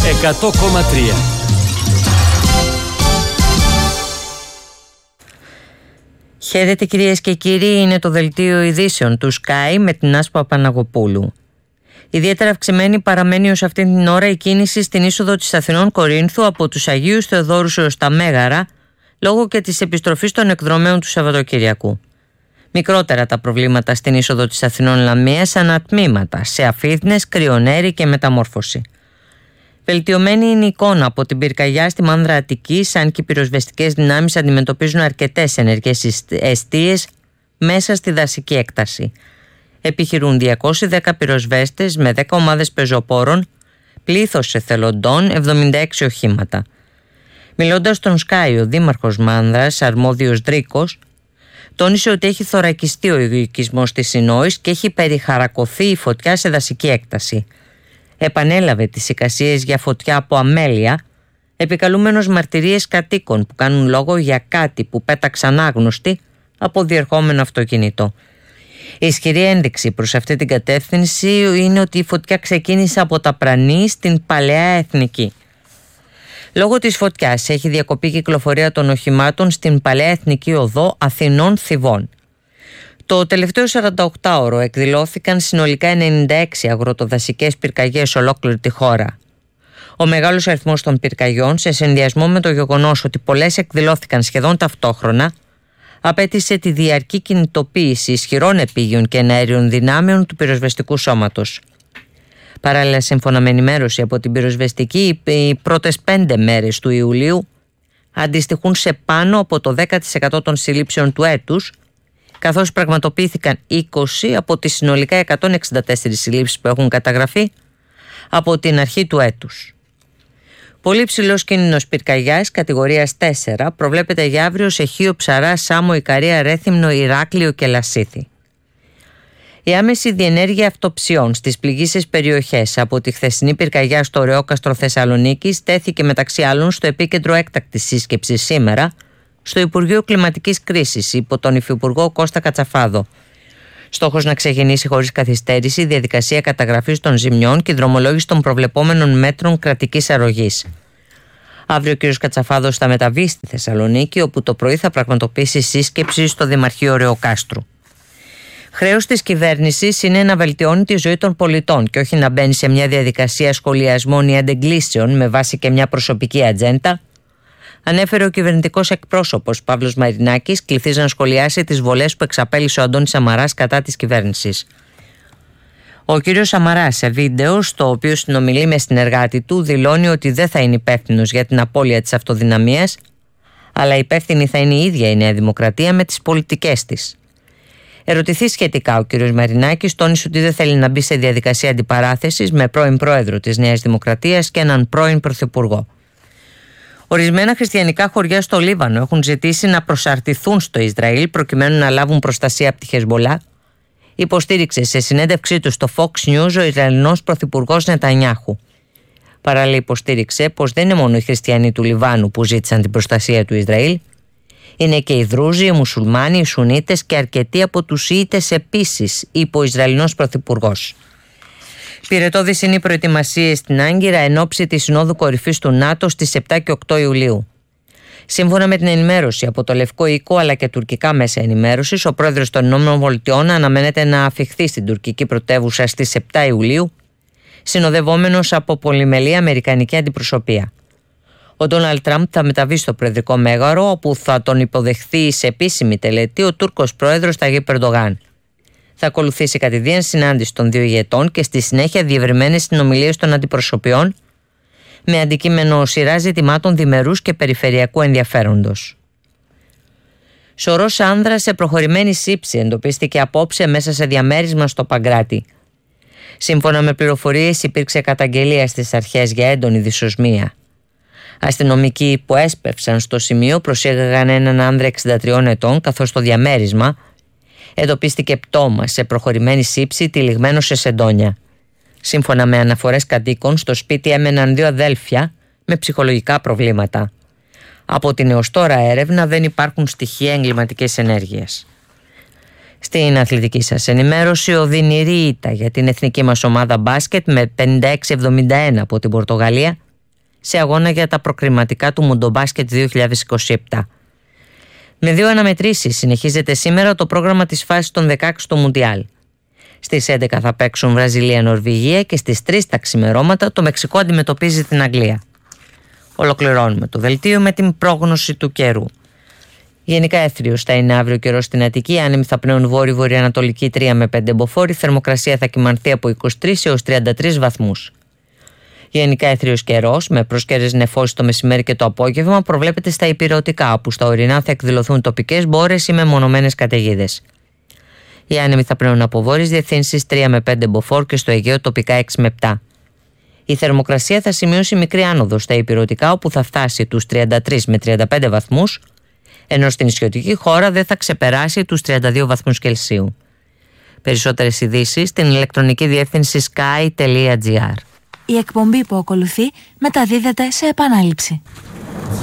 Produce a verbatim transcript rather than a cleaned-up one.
εκατό κόμμα τρία. Χαίρετε κυρίες και κύριοι, είναι το δελτίο ειδήσεων του Sky με την Άσπα Παναγοπούλου. Ιδιαίτερα αυξημένη παραμένει ως αυτήν την ώρα η κίνηση στην είσοδο της Αθηνών Κορίνθου από τους Αγίους Θεοδόρους έως τα Μέγαρα, λόγω και της επιστροφής των εκδρομέων του Σαββατοκυριακού. Μικρότερα τα προβλήματα στην είσοδο της Αθηνών Λαμίας ανατμήματα, σε Αφίθνες, Κρυονέρη και μεταμόρφωση. Βελτιωμένη είναι η εικόνα από την πυρκαγιά στη Μάνδρα Αττικής, αν και οι πυροσβεστικές δυνάμεις αντιμετωπίζουν αρκετές ενεργές εστίες μέσα στη δασική έκταση. Επιχειρούν διακόσιοι δέκα πυροσβέστες με δέκα ομάδες πεζοπόρων, πλήθος εθελοντών, εβδομήντα έξι οχήματα. Μιλώντας στον Sky, ο δήμαρχος Μάνδρας, Αρμόδιος Δρίκος, τόνισε ότι έχει θωρακιστεί ο οικισμός της Συνόης και έχει περιχαρακωθεί η φωτιά σε δασική έκταση. Επανέλαβε τις εικασίες για φωτιά από αμέλεια, επικαλούμενος μαρτυρίες κατοίκων που κάνουν λόγο για κάτι που πέταξαν άγνωστοι από διερχόμενο αυτοκίνητο. Η ισχυρή ένδειξη προς αυτή την κατεύθυνση είναι ότι η φωτιά ξεκίνησε από τα Πρανή στην Παλαιά Εθνική. Λόγω της φωτιάς έχει διακοπεί η κυκλοφορία των οχημάτων στην Παλαιά Εθνική Οδό Αθηνών Θηβών. Το τελευταίο σαρανταοκτάωρο εκδηλώθηκαν συνολικά ενενήντα έξι αγροτοδασικές πυρκαγιές σε ολόκληρη τη χώρα. Ο μεγάλος αριθμός των πυρκαγιών, σε συνδυασμό με το γεγονός ότι πολλές εκδηλώθηκαν σχεδόν ταυτόχρονα, απέτησε τη διαρκή κινητοποίηση ισχυρών επίγειων και εναέριων δυνάμεων του πυροσβεστικού σώματος. Παράλληλα, σύμφωνα με ενημέρωση από την πυροσβεστική, οι πρώτες πέντε μέρες του Ιουλίου αντιστοιχούν σε πάνω από το δέκα τοις εκατό των συλλήψεων του έτους, καθώς πραγματοποιήθηκαν είκοσι από τις συνολικά εκατόν εξήντα τέσσερις συλλήψεις που έχουν καταγραφεί από την αρχή του έτους. Πολύ ψηλός κίνδυνος πυρκαγιάς κατηγορίας τέσσερα προβλέπεται για αύριο σε Χίο, Ψαρά, Σάμο, Ικαρία, Ρέθυμνο, Ηράκλειο και Λασίθι. Η άμεση διενέργεια αυτοψιών στις πληγήσεις περιοχές από τη χθεσινή πυρκαγιά στο Ρεόκαστρο Θεσσαλονίκης τέθηκε μεταξύ άλλων στο επίκεντρο έκτακτης σύσκεψης σήμερα στο Υπουργείο Κλιματικής Κρίσης υπό τον Υφυπουργό Κώστα Κατσαφάδο. Στόχος να ξεκινήσει χωρίς καθυστέρηση η διαδικασία καταγραφής των ζημιών και η δρομολόγηση των προβλεπόμενων μέτρων κρατικής αρρωγής. Αύριο ο κ. Κατσαφάδος θα μεταβεί στη Θεσσαλονίκη, όπου το πρωί θα πραγματοποιήσει σύσκεψη στο Δημαρχείο Ρεοκάστρου. Χρέος της κυβέρνησης είναι να βελτιώνει τη ζωή των πολιτών και όχι να μπαίνει σε μια διαδικασία σχολιασμών ή αντεγκλήσεων με βάση και μια προσωπική ατζέντα, ανέφερε ο κυβερνητικός εκπρόσωπος Παύλος Μαρινάκης, κληθής να σχολιάσει τις βολές που εξαπέλυσε ο Αντώνης Σαμαράς κατά της κυβέρνησης. Ο κύριος Σαμαράς, σε βίντεο στο οποίο συνομιλεί με συνεργάτη του, δηλώνει ότι δεν θα είναι υπεύθυνος για την απώλεια της αυτοδυναμίας, αλλά υπεύθυνη θα είναι η ίδια η Νέα Δημοκρατία με τις πολιτικές της. Ερωτηθεί σχετικά, ο κύριος Μαρινάκης τόνισε ότι δεν θέλει να μπει σε διαδικασία αντιπαράθεσης με πρώην πρόεδρο της Νέας Δημοκρατίας και έναν πρώην πρωθυπουργό. Ορισμένα χριστιανικά χωριά στο Λίβανο έχουν ζητήσει να προσαρτηθούν στο Ισραήλ προκειμένου να λάβουν προστασία από τη Χεσμολά, υποστήριξε σε συνέντευξή του στο Fox News ο Ισραηλινός πρωθυπουργός Νετανιάχου. Παράλληλα, υποστήριξε πως δεν είναι μόνο οι χριστιανοί του Λιβάνου που ζήτησαν την προστασία του Ισραήλ, είναι και οι Δρούζοι, οι Μουσουλμάνοι, οι Σουνίτες και αρκετοί από τους Σιήτες επίσης, είπε ο Ισραηλινός πρωθυπουργός. Πυρετώδεις είναι οι προετοιμασίες στην Άγκυρα εν ώψη της Συνόδου Κορυφής του ΝΑΤΟ στις επτά και οκτώ Ιουλίου. Σύμφωνα με την ενημέρωση από το Λευκό Οίκο αλλά και τουρκικά μέσα ενημέρωσης, ο πρόεδρος των ΗΠΑ αναμένεται να αφιχθεί στην τουρκική πρωτεύουσα στις επτά Ιουλίου, συνοδευόμενος από πολυμελή αμερικανική αντιπροσωπεία. Ο Ντόναλντ Τραμπ θα μεταβεί στο Προεδρικό Μέγαρο, όπου θα τον υποδεχθεί σε επίσημη τελετή ο Τούρκος πρόεδρος Ταγίπ Ερντογάν. Θα ακολουθήσει κατηδίαν συνάντηση των δύο ηγετών και στη συνέχεια διευρυμένες συνομιλίες των αντιπροσωπιών με αντικείμενο σειρά ζητημάτων διμερούς και περιφερειακού ενδιαφέροντος. Σωρός άνδρας σε προχωρημένη σύψη εντοπίστηκε απόψε μέσα σε διαμέρισμα στο Παγκράτη. Σύμφωνα με πληροφορίες, υπήρξε καταγγελία στις αρχές για έντονη δυσοσμία. Αστυνομικοί που έσπευσαν στο σημείο προσήγαγαν έναν άνδρα εξήντα τριών ετών, καθώς στο διαμέρισμα εντοπίστηκε πτώμα σε προχωρημένη σύψη τυλιγμένο σε σεντόνια. Σύμφωνα με αναφορές κατοίκων, στο σπίτι έμεναν δύο αδέλφια με ψυχολογικά προβλήματα. Από την έως τώρα έρευνα δεν υπάρχουν στοιχεία εγκληματικής ενέργειας. Στην αθλητική σας ενημέρωση, οδυνηρή ήττα για την εθνική μας ομάδα μπάσκετ με πενήντα έξι εβδομήντα ένα από την Πορτογαλία σε αγώνα για τα προκριματικά του Μουντομπάσκετ δύο χιλιάδες είκοσι επτά. Με δύο αναμετρήσεις συνεχίζεται σήμερα το πρόγραμμα της φάσης των δεκαέξι στο Μουντιάλ. Στις έντεκα θα παίξουν Βραζιλία-Νορβηγία και στις τρεις τα ξημερώματα το Μεξικό αντιμετωπίζει την Αγγλία. Ολοκληρώνουμε το δελτίο με την πρόγνωση του καιρού. Γενικά έθριος θα είναι αύριο καιρός στην Αττική, άνεμοι θα πνέουν βόρειο-βορειοανατολική τρία με πέντε μποφόρ, η θερμοκρασία θα κυμανθεί από είκοσι τρεις έως τριάντα τρεις βαθμούς. Γενικά έθριος καιρός, με προσκέρες νεφώσεις το μεσημέρι και το απόγευμα, προβλέπεται στα ηπειρωτικά, όπου στα ορεινά θα εκδηλωθούν τοπικές μπόρες ή μεμονωμένες καταιγίδες. Οι άνεμοι θα πνέουν από βόρειες διευθύνσεις τρία με πέντε μποφόρ και στο Αιγαίο τοπικά έξι με επτά. Η θερμοκρασία θα σημειώσει μικρή άνοδο στα ηπειρωτικά, όπου θα φτάσει τους τριάντα τρεις με τριάντα πέντε βαθμούς, ενώ στην νησιωτική χώρα δεν θα ξεπεράσει τους τριάντα δύο βαθμούς Κελσίου. Περισσότερες ειδήσεις στην ηλεκτρονική διεύθυνση sky τελεία gr. Η εκπομπή που ακολουθεί μεταδίδεται σε επανάληψη.